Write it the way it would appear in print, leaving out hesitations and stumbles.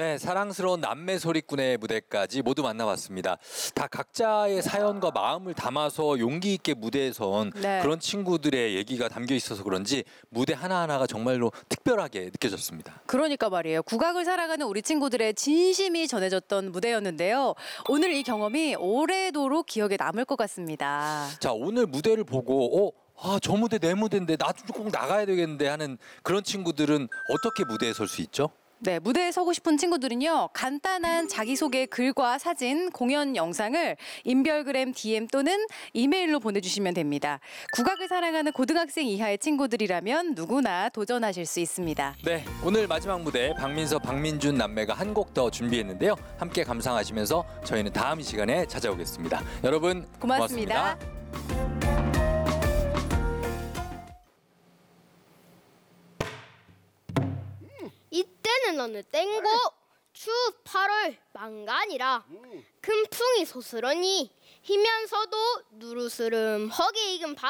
네, 사랑스러운 남매 소리꾼의 무대까지 모두 만나봤습니다. 다 각자의 사연과 마음을 담아서 용기 있게 무대에 선 그런 친구들의 얘기가 담겨 있어서 그런지 무대 하나하나가 정말로 특별하게 느껴졌습니다. 그러니까 말이에요. 국악을 사랑하는 우리 친구들의 진심이 전해졌던 무대였는데요. 오늘 이 경험이 오래도록 기억에 남을 것 같습니다. 자, 오늘 무대를 보고 저 무대 내 무대인데 나도 꼭 나가야 되겠는데 하는 그런 친구들은 어떻게 무대에 설 수 있죠? 네, 무대에 서고 싶은 친구들은요, 간단한 자기소개 글과 사진, 공연 영상을 인별그램 DM 또는 이메일로 보내주시면 됩니다. 국악을 사랑하는 고등학생 이하의 친구들이라면 누구나 도전하실 수 있습니다. 네, 오늘 마지막 무대 박민서, 박민준 남매가 한 곡 더 준비했는데요. 함께 감상하시면서 저희는 다음 시간에 찾아오겠습니다. 여러분 고맙습니다. 이때는 어느 땡고 추 8월 망간이라 금풍이 소스러니 희면서도 누르스름하게 익은